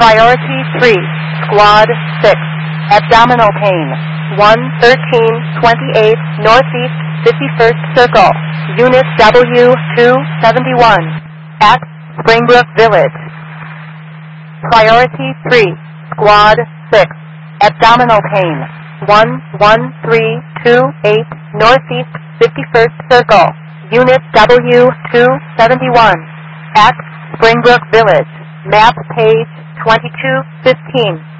Priority 3, Squad 6, abdominal pain, 11328 Northeast 51st Circle, Unit W271, at Springbrook Village. Priority 3, Squad 6, abdominal pain, 11328 Northeast 51st Circle, Unit W271, at Springbrook Village. Map page 2215.